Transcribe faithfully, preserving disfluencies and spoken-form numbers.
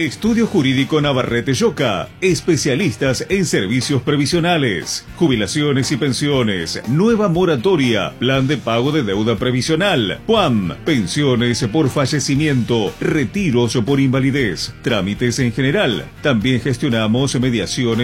Estudio Jurídico Navarrete Yoca, especialistas en servicios previsionales, jubilaciones y pensiones, nueva moratoria, plan de pago de deuda previsional, P U A M, pensiones por fallecimiento, retiros por invalidez, trámites en general. También gestionamos mediaciones